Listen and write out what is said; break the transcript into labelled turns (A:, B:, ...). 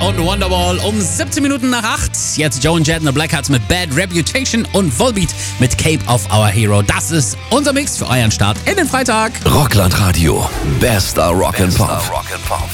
A: und Wonderwall um 17 Minuten nach 8. Jetzt Joe and Jett and the Blackhearts mit Bad Reputation und Volbeat mit Cape of Our Hero. Das ist unser Mix für euren Start in den Freitag.
B: Rockland Radio. Bester Rock and Pop.